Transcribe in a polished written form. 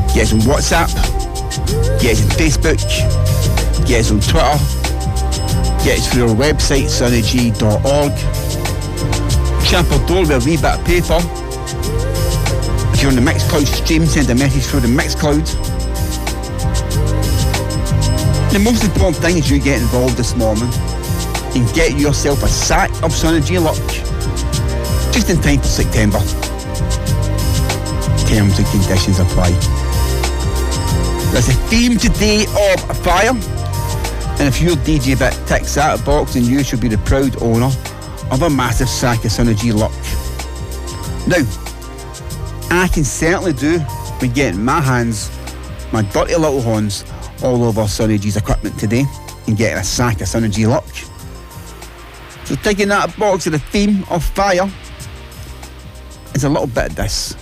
Get us on WhatsApp, get us on Facebook, get us on Twitter, get us through our website, sunnyg.org. Chap our door with a wee bit of paper. If you're on the Mixcloud stream, send a message through the Mixcloud. The most important thing is you get involved this morning and get yourself a sack of Synergy Luck just in time for September. Terms and conditions apply. There's a theme today of fire, and if your DJ bit ticks that box, then you should be the proud owner of a massive sack of Synergy Luck. Now, I can certainly do with getting my hands, my dirty little hands, all over Synergy's equipment today and getting a sack of Synergy Luck. So taking that box of the theme of fire is a little bit of this.